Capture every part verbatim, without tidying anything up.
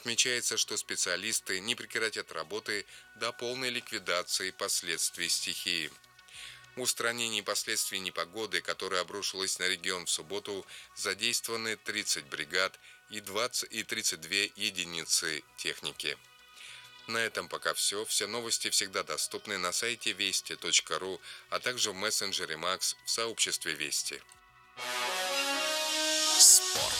Отмечается, что специалисты не прекратят работы до полной ликвидации последствий стихии. В устранении последствий непогоды, которая обрушилась на регион в субботу, задействованы тридцать бригад и двадцать и тридцать две единицы техники. На этом пока все. Все новости всегда доступны на сайте вести точка ру, а также в мессенджере Макс в сообществе Вести. Спорт.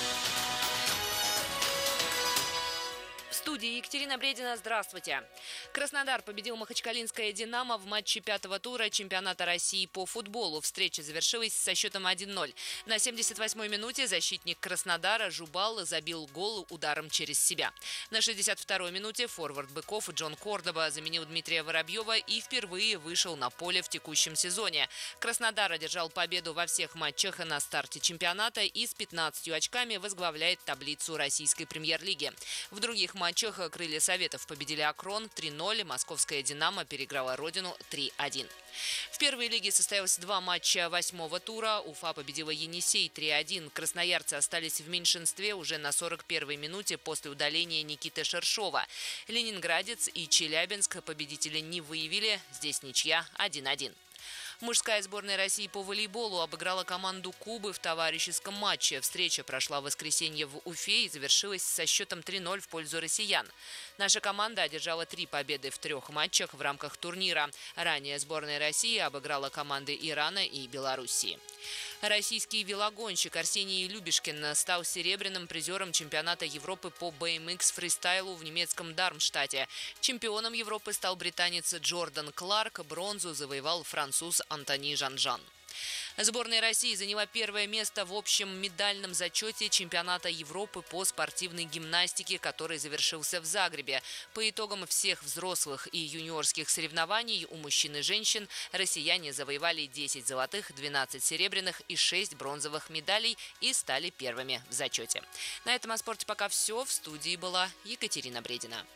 В студии Екатерина Бредина. Здравствуйте. Краснодар победил Махачкалинское «Динамо» в матче пятого тура чемпионата России по футболу. Встреча завершилась со счетом один ноль. На семьдесят восьмой минуте защитник Краснодара Жубал забил гол ударом через себя. На шестьдесят второй минуте форвард быков Джон Кордоба заменил Дмитрия Воробьева и впервые вышел на поле в текущем сезоне. Краснодар одержал победу во всех матчах на старте чемпионата и с пятнадцатью очками возглавляет таблицу российской премьер-лиги. В других матчах «Крылья Советов» победили «Акрон» три ноль, московская «Динамо» переиграла «Родину» три один. В первой лиге состоялось два матча восьмого тура. Уфа победила «Енисей» три один. Красноярцы остались в меньшинстве уже на сорок первой минуте после удаления Никиты Шершова. Ленинградец и Челябинск победителя не выявили. Здесь ничья один один. Мужская сборная России по волейболу обыграла команду Кубы в товарищеском матче. Встреча прошла в воскресенье в Уфе и завершилась со счетом три ноль в пользу россиян. Наша команда одержала три победы в трех матчах в рамках турнира. Ранее сборная России обыграла команды Ирана и Белоруссии. Российский велогонщик Арсений Любешкин стал серебряным призером чемпионата Европы по би эм икс фристайлу в немецком Дармштадте. Чемпионом Европы стал британец Джордан Кларк, бронзу завоевал француз Антони Жанжан. Сборная России заняла первое место в общем медальном зачете чемпионата Европы по спортивной гимнастике, который завершился в Загребе. По итогам всех взрослых и юниорских соревнований у мужчин и женщин россияне завоевали десять золотых, двенадцать серебряных и шесть бронзовых медалей и стали первыми в зачете. На этом о спорте пока все. В студии была Екатерина Бредина.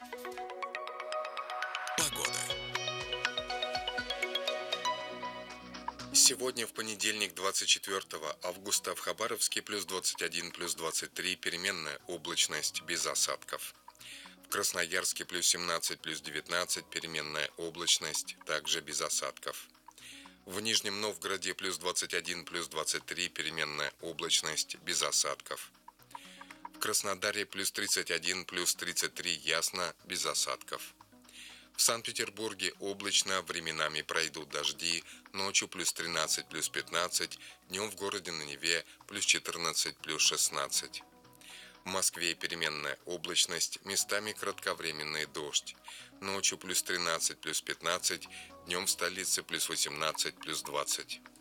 Погода. Сегодня, в понедельник, двадцать четвёртого августа, в Хабаровске плюс двадцать один, плюс двадцать три, переменная облачность, без осадков. В Красноярске плюс семнадцать, плюс девятнадцать, переменная облачность, также без осадков. В Нижнем Новгороде плюс двадцать один, плюс двадцать три, переменная облачность, без осадков. В Краснодаре плюс тридцать один, плюс тридцать три, ясно, без осадков. В Санкт-Петербурге облачно, временами пройдут дожди, ночью плюс тринадцать, плюс пятнадцать, днем в городе на Неве плюс четырнадцать, плюс шестнадцать. В Москве переменная облачность, местами кратковременный дождь, ночью плюс тринадцать, плюс пятнадцать, днем в столице плюс восемнадцать, плюс двадцать.